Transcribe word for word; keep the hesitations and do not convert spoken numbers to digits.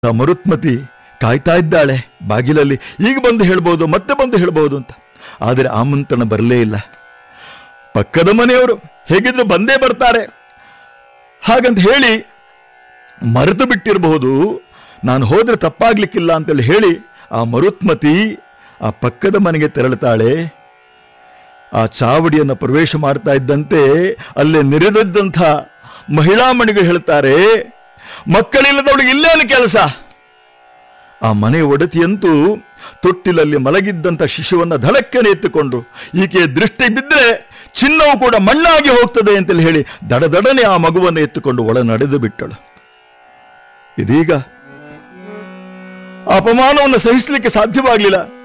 ಮರುತ್ಮತಿ ಕಾಯ್ತಾ ಇದ್ದಾಳೆ ಬಾಗಿಲಲ್ಲಿ. ಈಗ ಬಂದು ಹೇಳ್ಬೋದು, ಮತ್ತೆ ಬಂದು ಹೇಳ್ಬೋದು ಅಂತ. ಆದರೆ ಆಮಂತ್ರಣ ಬರಲೇ ಇಲ್ಲ. ಪಕ್ಕದ ಮನೆಯವರು ಹೇಗಿದ್ರು ಬಂದೇ ಬರ್ತಾರೆ ಹಾಗಂತ ಹೇಳಿ ಮರೆತು ಬಿಟ್ಟಿರಬಹುದು. ನಾನು ಹೋದ್ರೆ ತಪ್ಪಾಗ್ಲಿಕ್ಕಿಲ್ಲ ಅಂತೇಳಿ ಹೇಳಿ ಆ ಮರುತ್ಮತಿ ಆ ಪಕ್ಕದ ಮನೆಗೆ ತೆರಳುತ್ತಾಳೆ. ಆ ಚಾವಡಿಯನ್ನು ಪ್ರವೇಶ ಮಾಡ್ತಾ ಇದ್ದಂತೆ ಅಲ್ಲೇ ನೆರೆದದ್ದಂಥ ಮಹಿಳಾ ಮಣಿಗಳು ಹೇಳ್ತಾರೆ, ಮಕ್ಕಳಿಲ್ಲದವಳಿಗೆ ಇಲ್ಲೇನು ಕೆಲಸ? ಆ ಮನೆ ಒಡತಿಯಂತೂ ತೊಟ್ಟಿಲಲ್ಲಿ ಮಲಗಿದ್ದಂಥ ಶಿಶುವನ್ನ ಧಡಕ್ಕನೆ ಎತ್ತುಕೊಂಡು, ಈಕೆಯ ದೃಷ್ಟಿ ಬಿದ್ದರೆ ಚಿನ್ನವು ಕೂಡ ಮಣ್ಣಾಗಿ ಹೋಗ್ತದೆ ಅಂತೇಳಿ ಹೇಳಿ ದಡದಡನೆ ಆ ಮಗುವನ್ನು ಎತ್ತುಕೊಂಡು ಒಳ ನಡೆದು ಬಿಟ್ಟಳು. ಇದೀಗ ಅಪಮಾನವನ್ನು ಸಹಿಸಲಿಕ್ಕೆ ಸಾಧ್ಯವಾಗಲಿಲ್ಲ.